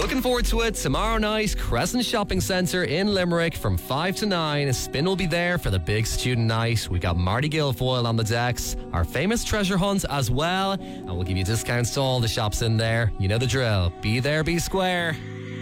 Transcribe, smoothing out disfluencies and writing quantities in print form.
Looking forward to it. Tomorrow night, Crescent Shopping Centre in Limerick from 5 to 9. Spin will be there for the big student night. We got Marty Guilfoyle on the decks, our famous treasure hunt as well, and we'll give you discounts to all the shops in there. You know the drill. Be there, be square.